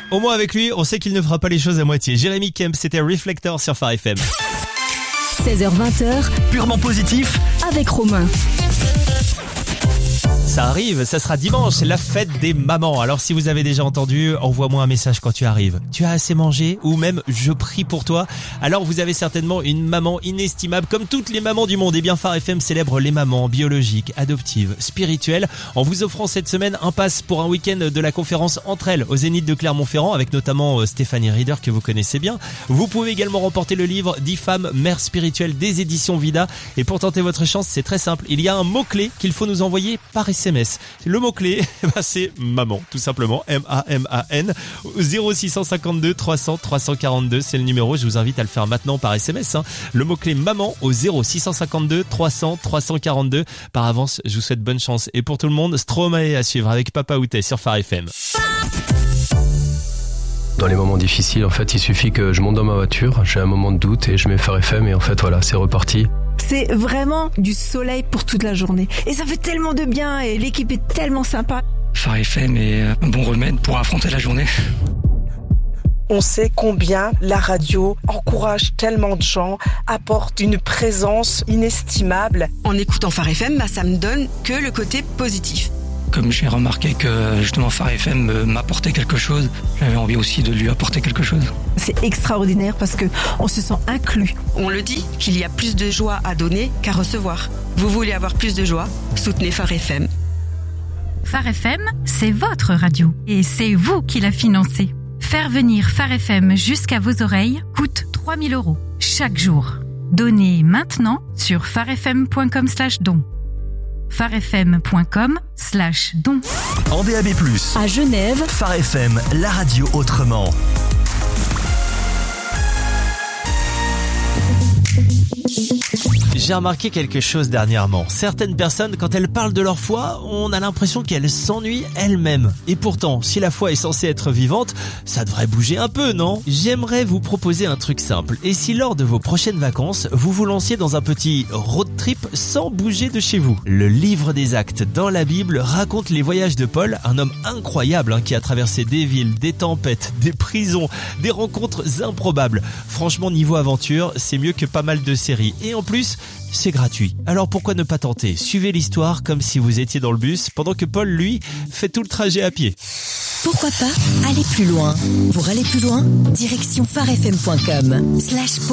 Au moins avec lui, on sait qu'il ne fera pas les choses à moitié. Jérémy Kemp, c'était Reflector sur Phare FM. 16h20, Purement positif avec Romain. Ça arrive, ça sera dimanche, c'est la fête des mamans. Alors si vous avez déjà entendu, envoie-moi un message quand tu arrives. Tu as assez mangé ou même je prie pour toi. Alors vous avez certainement une maman inestimable comme toutes les mamans du monde. Et bien Phare FM célèbre les mamans biologiques, adoptives, spirituelles en vous offrant cette semaine un pass pour un week-end de la conférence Entre elles au Zénith de Clermont-Ferrand avec notamment Stéphanie Rieder que vous connaissez bien. Vous pouvez également remporter le livre 10 femmes mères spirituelles des éditions Vida. Et pour tenter votre chance, c'est très simple. Il y a un mot-clé qu'il faut nous envoyer par SMS. Le mot-clé, c'est maman, tout simplement, M-A-M-A-N, 0652 300 342, c'est le numéro, je vous invite à le faire maintenant par SMS. Le mot-clé maman au 0652 300 342. Par avance, je vous souhaite bonne chance. Et pour tout le monde, Stromae à suivre avec Papa Outé sur Phare FM. Dans les moments difficiles, en fait, il suffit que je monte dans ma voiture, j'ai un moment de doute et je mets Phare FM et en fait, voilà, c'est reparti. C'est vraiment du soleil pour toute la journée. Et ça fait tellement de bien et l'équipe est tellement sympa. Phare FM est un bon remède pour affronter la journée. On sait combien la radio encourage tellement de gens, apporte une présence inestimable. En écoutant Phare FM, ça me donne que le côté positif. Comme j'ai remarqué que justement Phare FM m'apportait quelque chose, j'avais envie aussi de lui apporter quelque chose. C'est extraordinaire parce que on se sent inclus. On le dit, qu'il y a plus de joie à donner qu'à recevoir. Vous voulez avoir plus de joie? Soutenez Phare FM. Phare FM, c'est votre radio et c'est vous qui la financez. Faire venir Phare FM jusqu'à vos oreilles coûte 3 000 € chaque jour. Donnez maintenant sur pharefm.com/don. pharefm.com/don. en DAB+. À Genève, Phare FM, la radio autrement. J'ai remarqué quelque chose dernièrement. Certaines personnes, quand elles parlent de leur foi, on a l'impression qu'elles s'ennuient elles-mêmes. Et pourtant, si la foi est censée être vivante, ça devrait bouger un peu, non? J'aimerais vous proposer un truc simple. Et si lors de vos prochaines vacances, vous vous lanciez dans un petit road trip sans bouger de chez vous? Le livre des Actes dans la Bible raconte les voyages de Paul, un homme incroyable qui a traversé des villes, des tempêtes, des prisons, des rencontres improbables. Franchement, niveau aventure, c'est mieux que pas mal de séries. Et en plus, c'est gratuit. Alors pourquoi ne pas tenter? Suivez l'histoire comme si vous étiez dans le bus, pendant que Paul, lui, fait tout le trajet à pied. pourquoi pas aller plus loin? Pour aller plus loin, direction pharefm.com/.